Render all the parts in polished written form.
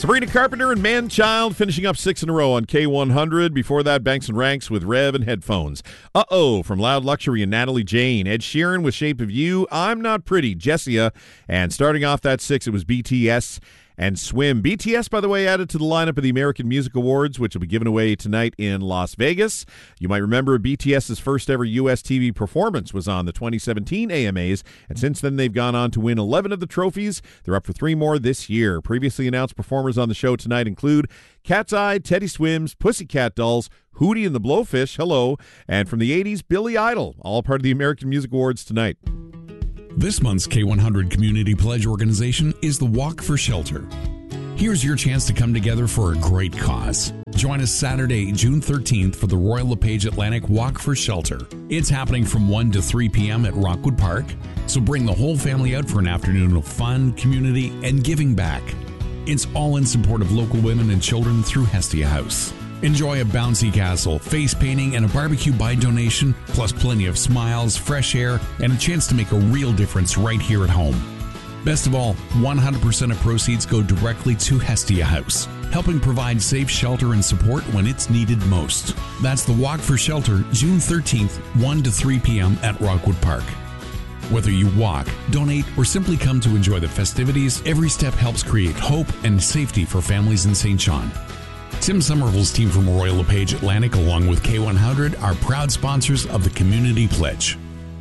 Sabrina Carpenter and Man-Child finishing up 6 in a row on K100. Before that, Banks and Ranks with Rev and Headphones. Uh-Oh from Loud Luxury and Natalie Jane. Ed Sheeran with Shape of You. I'm Not Pretty, Jessia. And starting off that 6, it was BTS and Swim. BTS, by the way, added to the lineup of the American Music Awards, which will be given away tonight in Las Vegas. You might remember BTS's first ever U.S. TV performance was on the 2017 AMAs, and since then they've gone on to win 11 of the trophies. They're up for 3 more this year. Previously announced performers on the show tonight include Cat's Eye, Teddy Swims, Pussycat Dolls, Hootie and the Blowfish, hello, and from the 80s, Billy Idol, all part of the American Music Awards tonight. This month's K100 Community Pledge organization is the Walk for Shelter. Here's your chance to come together for a great cause. Join us Saturday, June 13th for the Royal LePage Atlantic Walk for Shelter. It's happening from 1 to 3 p.m. at Rockwood Park, so bring the whole family out for an afternoon of fun, community, and giving back. It's all in support of local women and children through Hestia House. Enjoy a bouncy castle, face painting, and a barbecue by donation, plus plenty of smiles, fresh air, and a chance to make a real difference right here at home. Best of all, 100% of proceeds go directly to Hestia House, helping provide safe shelter and support when it's needed most. That's the Walk for Shelter, June 13th, 1 to 3 p.m. at Rockwood Park. Whether you walk, donate, or simply come to enjoy the festivities, every step helps create hope and safety for families in St. John. Tim Somerville's team from Royal LePage Atlantic, along with K100, are proud sponsors of the Community Pledge.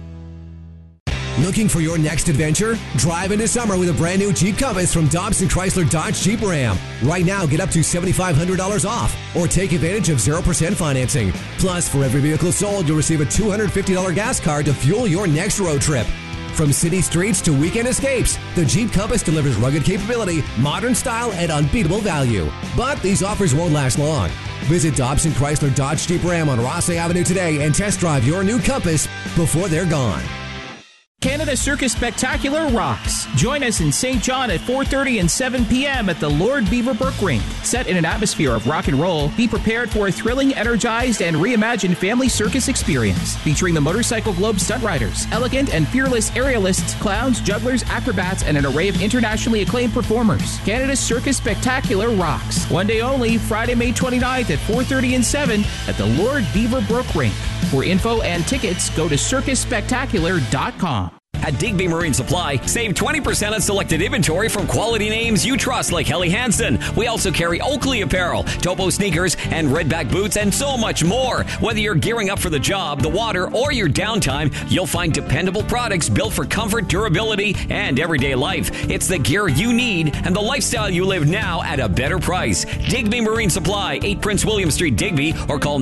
Looking for your next adventure? Drive into summer with a brand new Jeep Compass from Dobson Chrysler Dodge Jeep Ram. Right now, get up to $7,500 off or take advantage of 0% financing. Plus, for every vehicle sold, you'll receive a $250 gas card to fuel your next road trip. From city streets to weekend escapes, the Jeep Compass delivers rugged capability, modern style, and unbeatable value. But these offers won't last long. Visit Dobson Chrysler Dodge Jeep Ram on Rosse Avenue today and test drive your new Compass before they're gone. Canada Circus Spectacular rocks. Join us in St. John at 4:30 and 7 p.m. at the Lord Beaverbrook Rink. Set in an atmosphere of rock and roll, be prepared for a thrilling, energized, and reimagined family circus experience. Featuring the Motorcycle Globe stunt riders, elegant and fearless aerialists, clowns, jugglers, acrobats, and an array of internationally acclaimed performers. Canada Circus Spectacular rocks. One day only, Friday, May 29th at 4:30 and 7 at the Lord Beaverbrook Rink. For info and tickets, go to circusspectacular.com. At Digby Marine Supply, save 20% on selected inventory from quality names you trust like Helly Hansen. We also carry Oakley apparel, Topo sneakers, and Redback boots, and so much more. Whether you're gearing up for the job, the water, or your downtime, you'll find dependable products built for comfort, durability, and everyday life. It's the gear you need and the lifestyle you live now at a better price. Digby Marine Supply, 8 Prince William Street, Digby, or call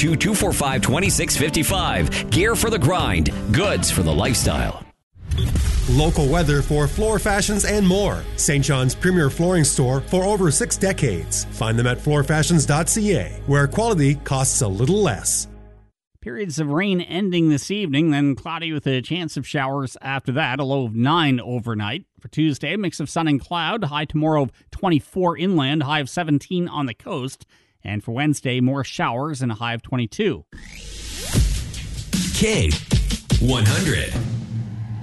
902-245-2655. Gear for the grind, goods for the lifestyle. Local weather for floor fashions and more. St. John's premier flooring store for over 6 decades. Find them at floorfashions.ca, where quality costs a little less. Periods of rain ending this evening, then cloudy with a chance of showers after that, a low of 9 overnight. For Tuesday, a mix of sun and cloud, high tomorrow of 24 inland, high of 17 on the coast. And for Wednesday, more showers and a high of 22. K100.